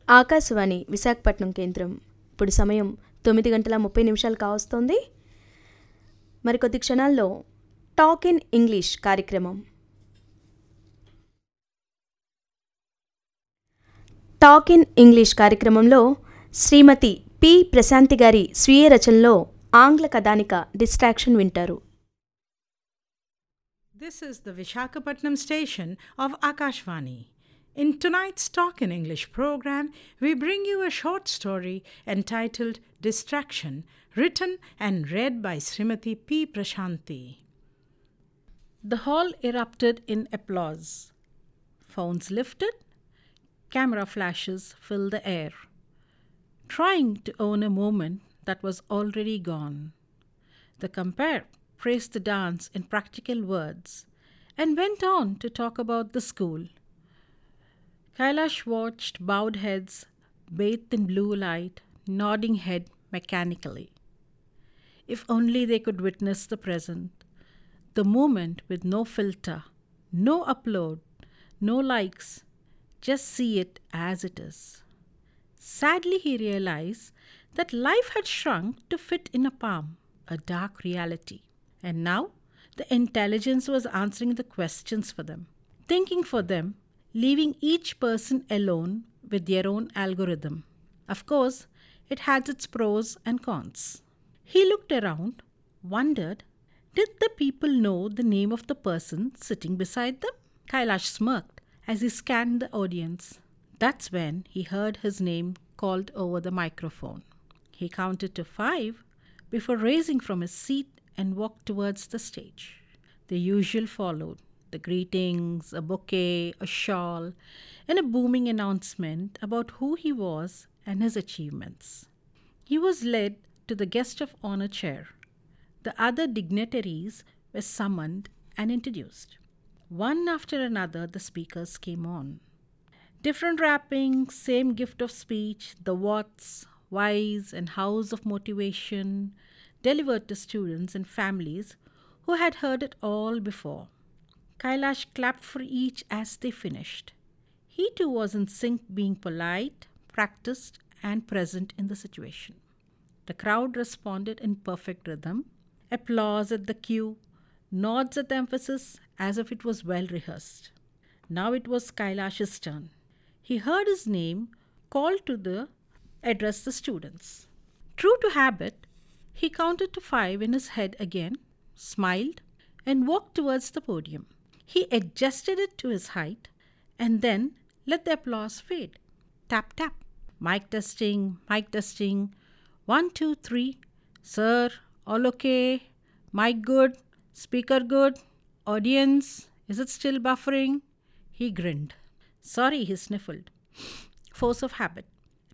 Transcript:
ఆకాశవాణి విశాఖపట్నం కేంద్రం. ఇప్పుడు సమయం 9:30 కావస్తోంది. మరికొద్ది క్షణాల్లో టాక్ ఇన్ ఇంగ్లీష్ కార్యక్రమం. టాక్ ఇన్ ఇంగ్లీష్ కార్యక్రమంలో శ్రీమతి పి ప్రశాంతి గారి స్వీయ రచనలో ఆంగ్ల కథానిక డిస్ట్రాక్షన్ వింటారు. This is the Visakhapatnam station of Akashvani. In tonight's Talk in English program, we bring you a short story entitled Distraction, written and read by Srimati P. Prashanti. The hall erupted in applause. Phones lifted, camera flashes filled the air, trying to own a moment that was already gone. The compere praised the dance in practical words and went on to talk about the school. Kailash watched bowed heads, bathed in blue light, nodding head mechanically. If only they could witness the present, the moment with no filter, no upload, no likes, just see it as it is. Sadly, he realized that life had shrunk to fit in a palm, a dark reality. And now, the intelligence was answering the questions for them, thinking for them, leaving each person alone with their own algorithm. Of course, it had its pros and cons. He looked around, wondered, did the people know the name of the person sitting beside them? Kailash smirked as he scanned the audience. That's when he heard his name called over the microphone. He counted to 5 before raising from his seat and walked towards the stage. The usual followed, the greetings, a bouquet, a shawl, and a booming announcement about who he was and his achievements. He was led to the guest of honor chair. The other dignitaries were summoned and introduced. One after another, the speakers came on. Different wrappings, same gift of speech, the what's, why's, and how's of motivation delivered to students and families who had heard it all before. Kailash clapped for each as they finished. He too was in sync, being polite, practiced, and present in the situation. The crowd responded in perfect rhythm, applause at the cue, nods at the emphasis as if it was well rehearsed. Now it was Kailash's turn. He heard his name called to address the students. True to habit, he counted to 5 in his head again, smiled, and walked towards the podium. He adjusted it to his height and then let the applause fade. Tap, tap. Mic testing, mic testing. 1, 2, 3. Sir, all okay? Mic good? Speaker good? Audience, is it still buffering? He grinned. Sorry, he sniffled. Force of habit.